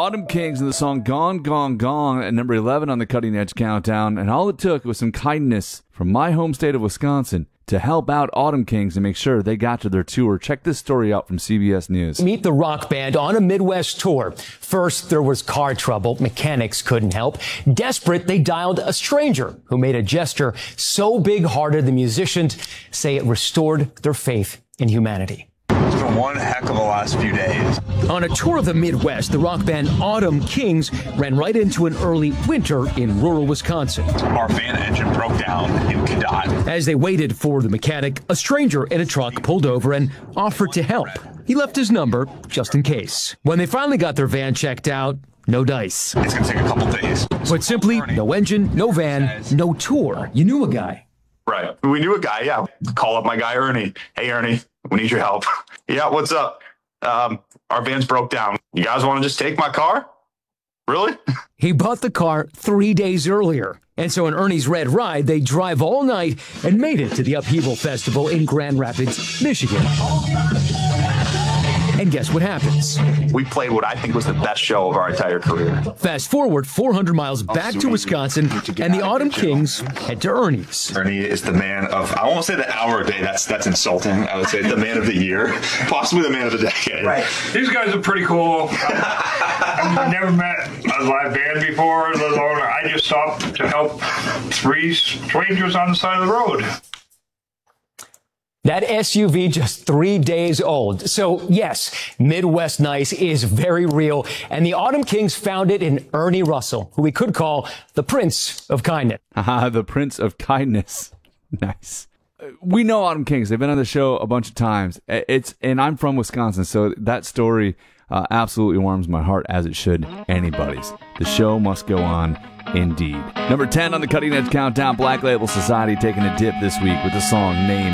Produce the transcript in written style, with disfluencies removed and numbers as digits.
Autumn Kings and the song Gone, Gone, Gone at number 11 on the Cutting Edge Countdown. And all it took was some kindness from my home state of Wisconsin to help out Autumn Kings and make sure they got to their tour. Check this story out from CBS News. Meet the rock band on a Midwest tour. First, there was car trouble. Mechanics couldn't help. Desperate, they dialed a stranger who made a gesture so big-hearted the musicians say it restored their faith in humanity. It's been one heck of a last few days. On a tour of the Midwest, the rock band Autumn Kings ran right into an early winter in rural Wisconsin. Our van engine broke down in Cadott. As they waited for the mechanic, a stranger in a truck pulled over and offered to help. He left his number just in case. When they finally got their van checked out, no dice. It's going to take a couple days. But simply, no engine, no van, no tour. You knew a guy. Right. We knew a guy, yeah. Call up my guy, Ernie. Hey, Ernie, we need your help. Yeah, what's up? Our van's broke down. You guys want to just take my car? Really? He bought the car 3 days earlier. And so in Ernie's Red Ride, they drive all night and made it to the Upheaval Festival in Grand Rapids, Michigan. And guess what happens? We played what I think was the best show of our entire career. Fast forward 400 miles back to Wisconsin, and the Autumn Kings head to Ernie's. Ernie is the man of, I won't say the hour a day, that's insulting. I would say the man of the year, possibly the man of the decade. Right. These guys are pretty cool. I've never met a live band before, let alone I just stopped to help three strangers on the side of the road. That SUV just 3 days old. So yes, Midwest Nice is very real. And the Autumn Kings found it in Ernie Russell, who we could call the Prince of Kindness. The Prince of Kindness. Nice. We know Autumn Kings. They've been on the show a bunch of times. And I'm from Wisconsin, so that story absolutely warms my heart, as it should anybody's. The show must go on. Indeed. Number 10 on the Cutting Edge Countdown, Black Label Society taking a dip this week with the song Name